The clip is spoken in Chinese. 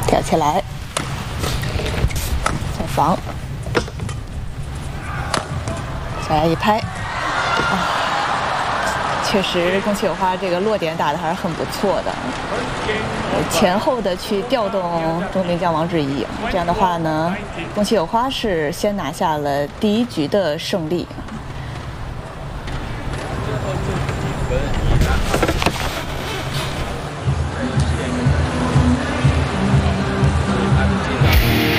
跳起来，再防，再来一拍，确实宫崎有花这个落点打得还是很不错的，前后的去调动中兵将王之一，这样的话呢，宫崎有花是先拿下了第1局的胜利。